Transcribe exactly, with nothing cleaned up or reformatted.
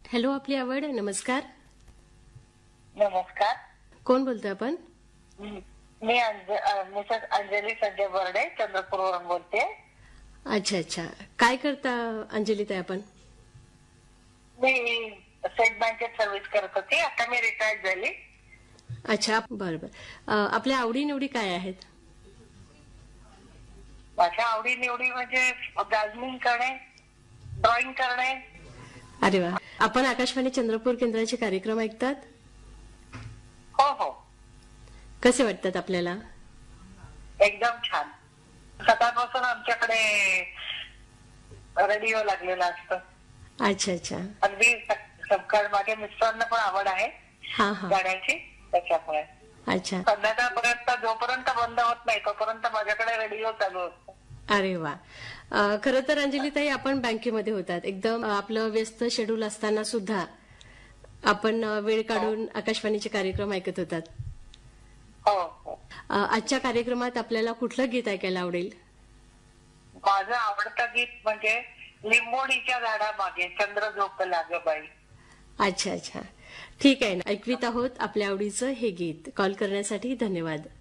Hello, आपली आवड. नमस्कार. नमस्कार. कोण बोलतोय आपण? मी मिसेस अंजली संजय बर्डे, चंद्रपूरवरून बोलते. अच्छा अच्छा. काय करता अंजली ताई आपण? मी स्टेट बँकेत सर्व्हिस करत होती. आता मी रिटायर्ड झाली. अच्छा, बरं बरं. आपल्या आवडी निवडी काय आहेत? माझ्या आवडी निवडी म्हणजे गार्डनिंग करणे, ड्रॉइंग करणे. अरे वा. आपण आकाशवाणी चंद्रपूर केंद्राचे कार्यक्रम ऐकतात? हो हो. कसे वाटतात आपल्याला? एकदम छान. सकाळपासून आमच्याकडे रेडिओ लागलेला असतो. अच्छा अच्छा. अगदी सकाळ. माझ्या मिस्टरांना पण आवड आहे हा हा. गाण्याची, त्याच्यामुळे अच्छा. संध्याकाळपर्यंत जोपर्यंत बंद होत नाही तोपर्यंत माझ्याकडे रेडिओ चालू असतो. अरे वा. खरं तर अंजली ताई, आपण बँकेमध्ये होतात. एकदम आपलं व्यस्त शेड्यूल असताना सुद्धा आपण वेळ काढून आकाशवाणीचे कार्यक्रम ऐकत होतात. हो हो. आजच्या कार्यक्रमात आपल्याला कुठलं गीत ऐकायला आवडेल? माझं आवडतं गीत म्हणजे लिंबोणीच्या झाडामागे चंद्र झोपला ग बाई. अच्छा अच्छा. ठीक आहे ना, ऐकवीत आहोत आपल्या आवडीचं हे गीत. कॉल करण्यासाठी धन्यवाद.